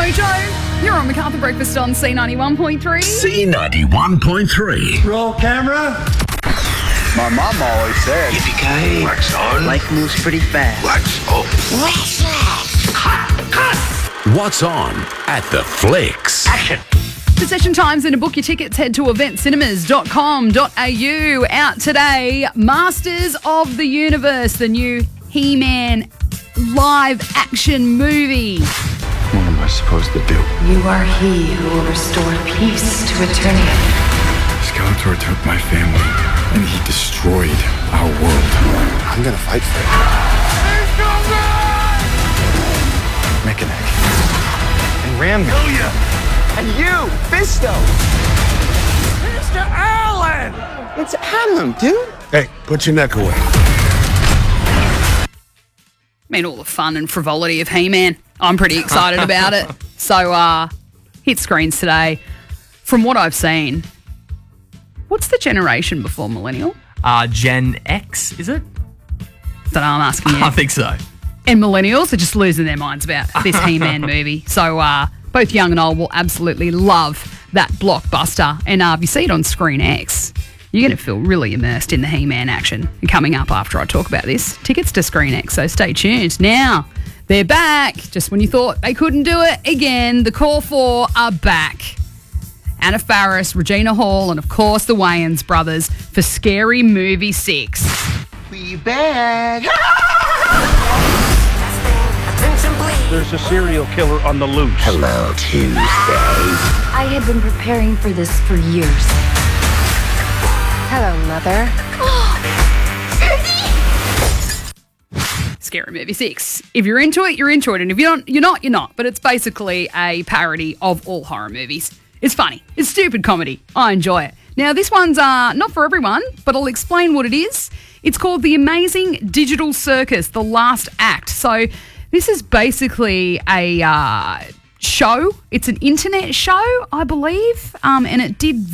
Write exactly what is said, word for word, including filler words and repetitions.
Mojo. You're on MacArthur Breakfast on C ninety-one point three. C ninety-one point three. Roll camera. My mom always said, Yippee-ki-yay. wax on, Life moves pretty fast. Wax off. wax off. Cut, cut. What's on at the Flicks? Action. For session times and to book your tickets, head to event cinemas dot com dot a u. Out today, Masters of the Universe, the new He-Man live action movie. What am I supposed to do? You are he who will restore peace to Eternia. Skeletor took my family, and he destroyed our world. I'm gonna fight for it. Mechanic. And Ram. And you, Fisto. Mister Allen. It's Adam, dude. Hey, put your neck away. I mean, all the fun and frivolity of He-Man. I'm pretty excited about it. So, uh, hit screens today. From what I've seen, what's the generation before millennial? Uh, Gen X, is it? Don't know, I'm asking you. I think so. And millennials are just losing their minds about this He-Man movie. So, uh, both young and old will absolutely love that blockbuster. And uh, if you see it on Screen X, you're going to feel really immersed in the He-Man action. And coming up after I talk about this, tickets to Screen X, so stay tuned. Now, they're back. Just when you thought they couldn't do it again, the Core Four are back. Anna Faris, Regina Hall, and of course the Wayans brothers for Scary Movie six. We bad. There's a serial killer on the loose. Hello, Tuesday. I had been preparing for this for years. Hello, Mother. Scary Movie six. If you're into it, you're into it. And if you're not, you're not, you're not. But it's basically a parody of all horror movies. It's funny. It's stupid comedy. I enjoy it. Now, this one's uh, not for everyone, but I'll explain what it is. It's called The Amazing Digital Circus, The Last Act. So this is basically a uh, show. It's an internet show, I believe, um, and it did